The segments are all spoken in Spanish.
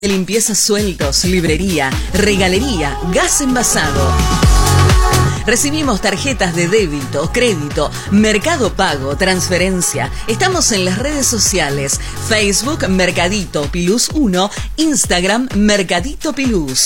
de limpieza sueltos, librería, regalería, gas envasado. Recibimos tarjetas de débito, crédito, Mercado Pago, transferencia. Estamos en las redes sociales: Facebook Mercadito Pilus 1, Instagram Mercadito Pilus.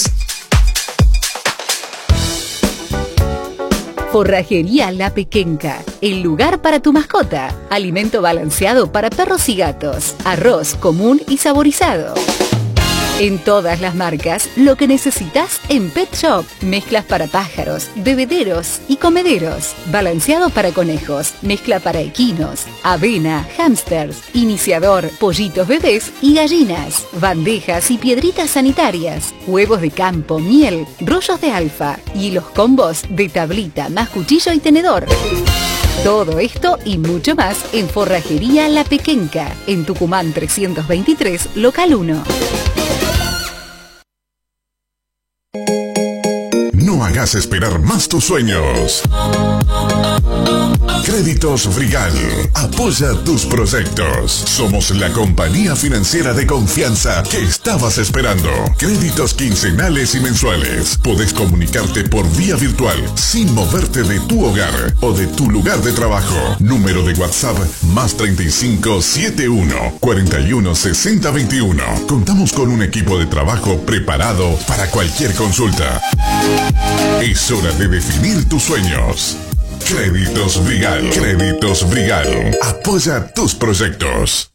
Forrajería La Pequenca, el lugar para tu mascota. Alimento balanceado para perros y gatos. Arroz común y saborizado. En todas las marcas, lo que necesitas en Pet Shop. Mezclas para pájaros, bebederos y comederos. Balanceado para conejos, mezcla para equinos, avena, hámsters, iniciador, pollitos bebés y gallinas. Bandejas y piedritas sanitarias. Huevos de campo, miel, rollos de alfa y los combos de tablita más cuchillo y tenedor. Todo esto y mucho más en Forrajería La Pequenca, en Tucumán 323, local 1. No hagas esperar más tus sueños. Créditos Brigal. Apoya tus proyectos. Somos la compañía financiera de confianza que estabas esperando. Créditos quincenales y mensuales. Podés comunicarte por vía virtual sin moverte de tu hogar o de tu lugar de trabajo. Número de WhatsApp +35 71 41 60 21. Contamos con un equipo de trabajo preparado para cualquier consulta. Es hora de definir tus sueños. Créditos Brigal. Créditos Brigal. Apoya tus proyectos.